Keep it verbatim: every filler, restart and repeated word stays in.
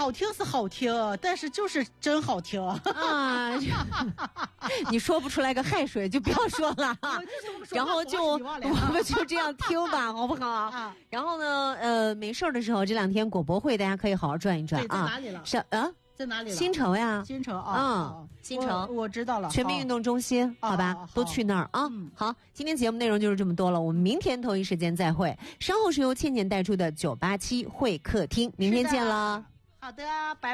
好听是好听，但是就是真好听啊！你说不出来个亥水就不要说了，然后就我们就这样听吧，好不好？啊、然后呢，呃，没事的时候这两天果博会大家可以好好转一转啊。 在哪里了？ 是啊。 在哪里了？ 新城呀， 新城啊， 嗯，新城我, 我知道了， 全民运动中心，好吧，好都去那儿啊、嗯。好，今天节目内容就是这么多了，我们明天同一时间再会。稍后是由倩倩带出的九八七会客厅，明天见了。 好的，拜拜。